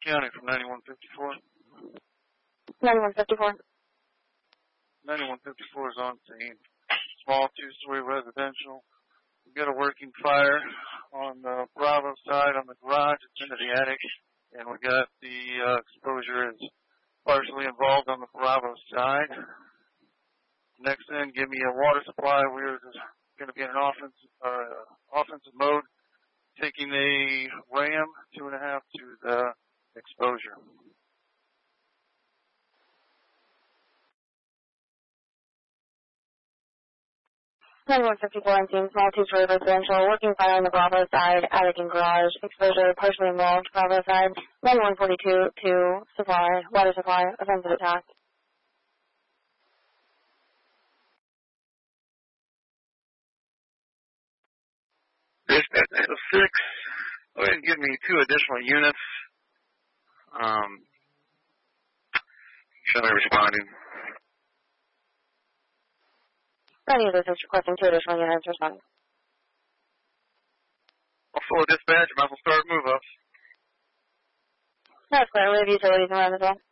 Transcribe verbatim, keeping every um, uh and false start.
County from ninety-one fifty-four. ninety-one fifty-four. ninety-one fifty-four is on scene. Small two-story residential. We've got a working fire on the Bravo side on the garage. It's into the attic. And we got the uh, exposure is partially involved on the Bravo side. Next in, give me a water supply. We're going to be in an offense, uh, offensive mode, taking a ram two and a half to the exposure. ninety-one fifty-four on scene, small two-story residential, working fire on the Bravo side, attic and garage, exposure partially involved, Bravo side, ninety-one forty-two to supply, water supply, offensive attack. Dispatch eight oh six, go ahead and give me two additional units. Um, show me responding. ninety oh six requesting two additional units responding. Also, dispatch, might as well start move-ups. That's clear. We have utilities around as well.